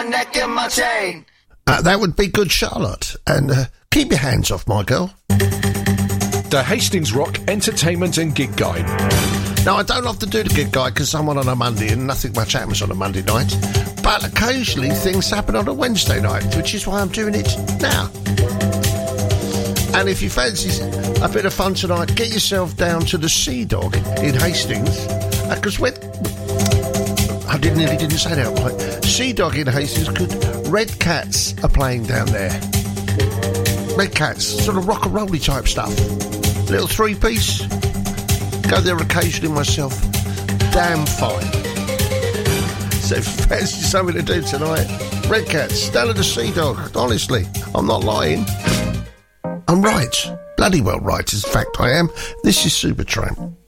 neck and my chain. That would be Good Charlotte. And keep your hands off my girl. The Hastings Rock Entertainment and Gig Guide. Now, I don't often do the gig guide because I'm on a Monday and nothing much happens on a Monday night. But occasionally things happen on a Wednesday night, which is why I'm doing it now. And if you fancy a bit of fun tonight, get yourself down to the Sea Dog in Hastings. Because I didn't say that right. Sea Dog in Hastings, Red Cats are playing down there. Red Cats, sort of rock and rolly type stuff. Little three-piece. Go there occasionally myself. Damn fine. So if you fancy something to do tonight, Red Cats, down at the Sea Dog. Honestly, I'm not lying. I'm right. Bloody well right, in fact I am. This is Supertramp.